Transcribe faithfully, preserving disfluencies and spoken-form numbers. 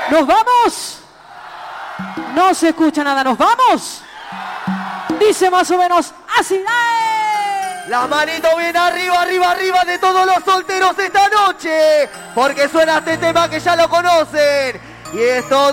¿Nos vamos? No se escucha nada, ¿nos vamos? Dice más o menos así. ¡Ay! Las manitos bien arriba, arriba, arriba de todos los solteros esta noche. Porque suena este tema que ya lo conocen. Y esto